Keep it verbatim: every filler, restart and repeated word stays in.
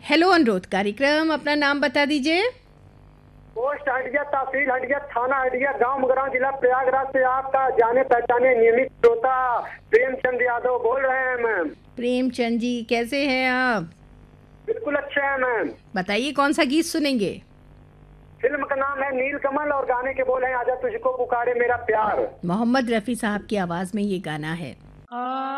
Hello अनुरोध कार्यक्रम, अपना नाम बता दीजिए। पोस्ट हटिया, तहसील हटिया, थाना हटिया, गांव मगरा, जिला प्रयागराज से आपका जाने पहचाने नियमित श्रोता प्रेमचंद यादव बोल रहे हैं मैम। प्रेमचंद जी, कैसे हैं आप? बिल्कुल अच्छे हैं मैम। बताइए कौन सा गीत सुनेंगे? फिल्म का नाम है नीलकमल और गाने के बोल हैं आजा तुझको पुकारे मेरा प्यार। मोहम्मद रफ़ी साहब की आवाज़ में ये गाना है।